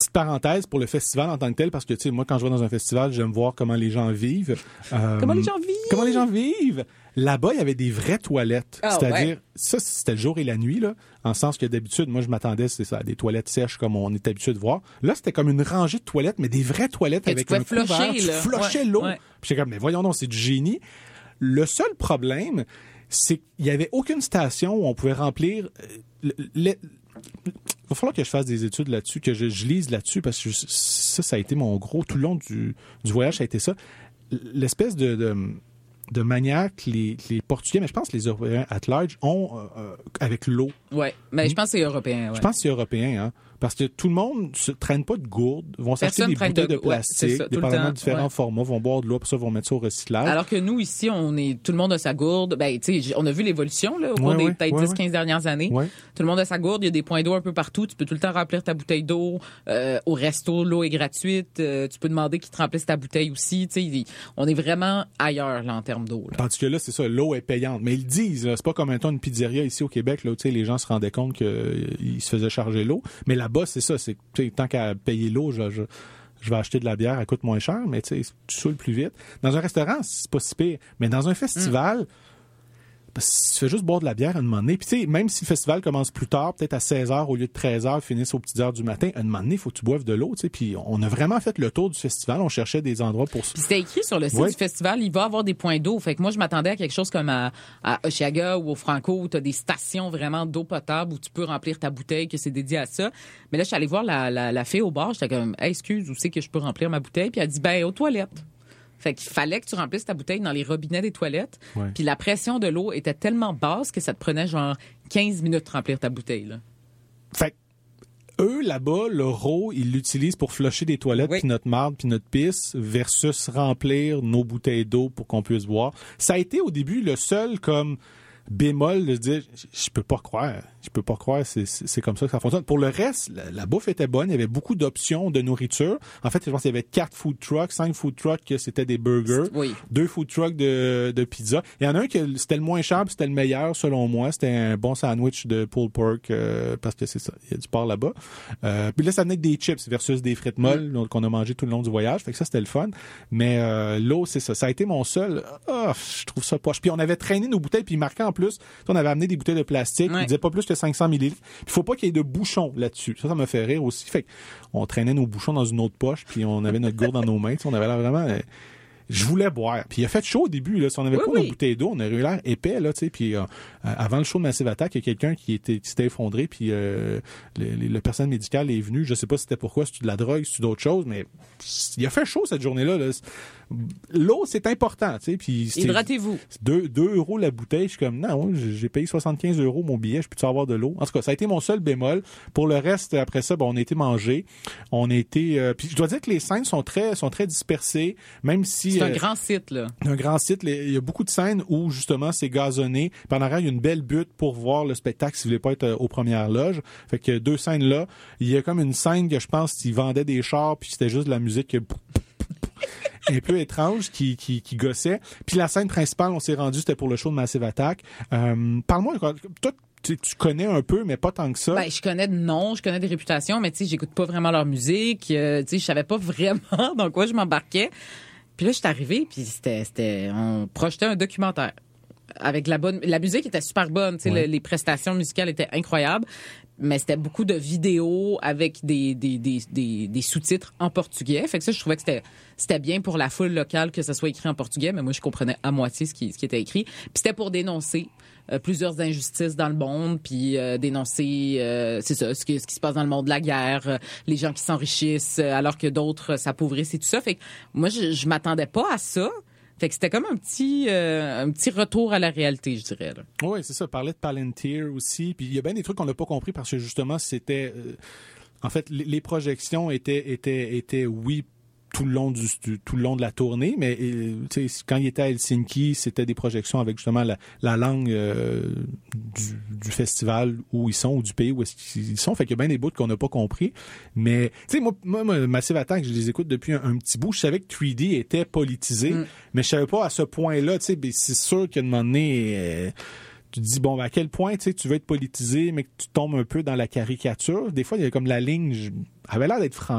petite parenthèse pour le festival en tant que tel, parce que, tu sais, moi, quand je vais dans un festival, j'aime voir comment les gens vivent. Comment les gens vivent? Comment les gens vivent? Là-bas, il y avait des vraies toilettes. C'est-à-dire, ça, c'était le jour et la nuit, là. En sens que d'habitude, moi, je m'attendais, c'est ça, à des toilettes sèches comme on est habitué de voir. Là, c'était comme une rangée de toilettes, mais des vraies toilettes que avec un couvert. Tu flochais l'eau. Ouais. Puis j'étais comme, mais voyons donc, c'est du génie. Le seul problème, c'est qu'il n'y avait aucune station où on pouvait remplir... Il va falloir que je fasse des études là-dessus, que je lise là-dessus, parce que ça a été mon gros... Tout le long du voyage, ça a été ça. L'espèce de manière que les Portugais, mais je pense que les Européens at large ont avec l'eau. Oui, mais je pense que c'est européen. Ouais. Je pense que c'est européen, hein. Parce que tout le monde ne traîne pas de gourdes, vont s'acheter des bouteilles de plastique, dépendamment de différents formats, vont boire de l'eau, puis ça, vont mettre ça au recyclage. Alors que nous, ici, tout le monde a sa gourde. Ben, tu sais, on a vu l'évolution, là, au cours des peut-être 10-15 dernières années. Ouais. Tout le monde a sa gourde, il y a des points d'eau un peu partout. Tu peux tout le temps remplir ta bouteille d'eau. Au resto, l'eau est gratuite. Tu peux demander qu'ils te remplissent ta bouteille aussi. Tu sais, on est vraiment ailleurs, là, en termes d'eau. Là. Tandis que là, c'est ça, l'eau est payante. Mais ils le disent, là, c'est pas comme un temps une pizzeria ici au Québec, là, où, tu sais, les gens se rendaient compte qu'ils se faisaient charger l'eau. Mais là-bas, c'est ça, c'est tant qu'à payer l'eau, je vais acheter de la bière, elle coûte moins cher, mais tu sais, tu saoules plus vite. Dans un restaurant, c'est pas si pire. Mais dans un festival, parce que tu fais juste boire de la bière à un moment donné. Puis tu sais, même si le festival commence plus tard, peut-être à 16h au lieu de 13h, finisse aux petites heures du matin, à un moment donné, il faut que tu boives de l'eau, tu sais. Puis on a vraiment fait le tour du festival. On cherchait des endroits pour... Puis c'était écrit sur le site du festival, il va avoir des points d'eau. Fait que moi, je m'attendais à quelque chose comme à Oshiaga ou au Franco, où tu as des stations vraiment d'eau potable où tu peux remplir ta bouteille, que c'est dédié à ça. Mais là, je suis allée voir la fille au bar. J'étais comme, hey, excuse, où c'est que je peux remplir ma bouteille? Puis elle dit, ben, aux toilettes. Fait qu'il fallait que tu remplisses ta bouteille dans les robinets des toilettes. Ouais. Puis la pression de l'eau était tellement basse que ça te prenait genre 15 minutes de remplir ta bouteille. Là. Fait eux, là-bas, leur eau, ils l'utilisent pour flusher des toilettes, puis notre marde, puis notre pisse, versus remplir nos bouteilles d'eau pour qu'on puisse boire. Ça a été au début le seul comme bémol de se dire, je peux pas croire, c'est comme ça que ça fonctionne. Pour le reste, la bouffe était bonne, il y avait beaucoup d'options de nourriture. En fait, je pense qu'il y avait 4 food trucks, 5 food trucks que c'était des burgers, 2 food trucks de pizza. Il y en a un que c'était le moins cher, puis c'était le meilleur selon moi, c'était un bon sandwich de pulled pork parce que c'est ça, il y a du porc là-bas. Puis là ça venait avec des chips versus des frites molles qu'on a mangé tout le long du voyage, fait que ça c'était le fun. Mais l'eau, c'est ça, ça a été mon seul. Je trouve ça poche. Puis on avait traîné nos bouteilles, puis marqué en plus, on avait amené des bouteilles de plastique, il disait pas plus que 500 ml. Il faut pas qu'il y ait de bouchons là-dessus. Ça me fait rire aussi. Fait qu'on traînait nos bouchons dans une autre poche, puis on avait notre gourde dans nos mains. On avait l'air vraiment... Je voulais boire. Puis il a fait chaud au début. Là. Si on avait pas nos bouteilles d'eau, on aurait eu l'air épais. Là, puis avant le show de Massive Attack, il y a quelqu'un qui s'était effondré, puis le personnel médical est venu. Je sais pas si c'était pourquoi, si c'était de la drogue, si c'était d'autres choses, mais il a fait chaud cette journée-là. Là. L'eau, c'est important. Puis hydratez-vous. 2 euros la bouteille. Je suis comme, non, j'ai payé 75 € mon billet. Je peux-tu avoir de l'eau? En tout cas, ça a été mon seul bémol. Pour le reste, après ça, on a été manger. On a été... puis je dois dire que les scènes sont très dispersées, même si... C'est un grand site, là. Un grand site. Il y a beaucoup de scènes où, justement, c'est gazonné. Puis en arrière, il y a une belle butte pour voir le spectacle si vous voulez pas être aux premières loges. Fait que 2 scènes là. Il y a comme une scène que je pense qu'ils vendaient des chars, puis c'était juste de la musique... un peu étrange qui gossait. Puis la scène principale, on s'est rendu, c'était pour le show de Massive Attack. Parle-moi, toi, tu connais un peu, mais pas tant que ça. Ben, je connais de noms, je connais des réputations, mais tu sais, j'écoute pas vraiment leur musique. Tu sais, je savais pas vraiment dans quoi je m'embarquais. Puis là, je suis arrivée, puis on projetait un documentaire. Avec la musique était super bonne, tu sais, les prestations musicales étaient incroyables, mais c'était beaucoup de vidéos avec des sous-titres en portugais. Fait que ça, je trouvais que c'était bien pour la foule locale que ça soit écrit en portugais, mais moi, je comprenais à moitié ce qui était écrit. Puis c'était pour dénoncer plusieurs injustices dans le monde, puis dénoncer, c'est ça, ce qui se passe dans le monde de la guerre, les gens qui s'enrichissent alors que d'autres s'appauvrissent et tout ça. Fait que moi, je m'attendais pas à ça. Fait que c'était comme un petit retour à la réalité, je dirais. Là. Oui, c'est ça. Parler de Palantir aussi. Puis il y a bien des trucs qu'on n'a pas compris parce que justement, c'était... en fait, les projections étaient oui, tout le long de la tournée, mais quand il était à Helsinki, c'était des projections avec justement la langue du festival où ils sont, ou du pays où ils sont. Fait qu'il y a bien des bouts qu'on n'a pas compris. Mais tu sais, moi, Massive Attack, je les écoute depuis un petit bout. Je savais que 3D était politisé, mais je savais pas à ce point-là. Tu sais, c'est sûr qu'à un moment donné... tu te dis, bon, à quel point tu veux être politisé, mais que tu tombes un peu dans la caricature. Des fois, il y a comme la ligne, avait l'air d'être franche.